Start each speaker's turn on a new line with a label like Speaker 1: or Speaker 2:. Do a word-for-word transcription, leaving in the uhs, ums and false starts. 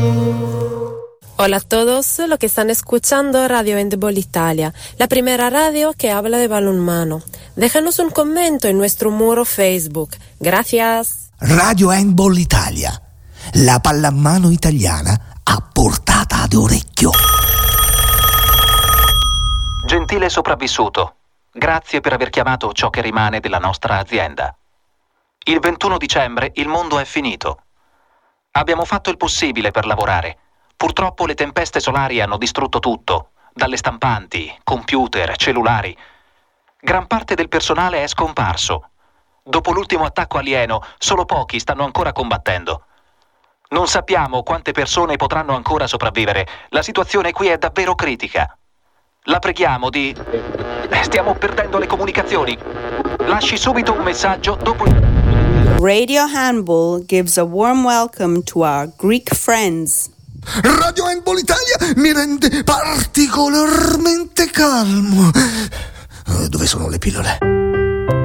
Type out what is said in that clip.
Speaker 1: Hola a todos los que están escuchando Radio Handball Italia, la primera radio que habla de balonmano. Déjanos un comentario en nuestro muro Facebook. Gracias.
Speaker 2: Radio Handball Italia, la pallamano italiana a portata d'orecchio.
Speaker 3: Gentile sopravvissuto, grazie per aver chiamato ciò che rimane della nostra azienda. Il ventuno dicembre il mondo è finito. Abbiamo fatto il possibile per lavorare. Purtroppo le tempeste solari hanno distrutto tutto, dalle stampanti, computer, cellulari. Gran parte del personale è scomparso. Dopo l'ultimo attacco alieno, solo pochi stanno ancora combattendo. Non sappiamo quante persone potranno ancora sopravvivere. La situazione qui è davvero critica. La preghiamo di... Stiamo perdendo le comunicazioni. Lasci subito un messaggio dopo...
Speaker 4: Radio Handball gives a warm welcome to our Greek friends.
Speaker 2: Radio Handball Italia mi rende particolarmente calmo. Dove sono le pillole?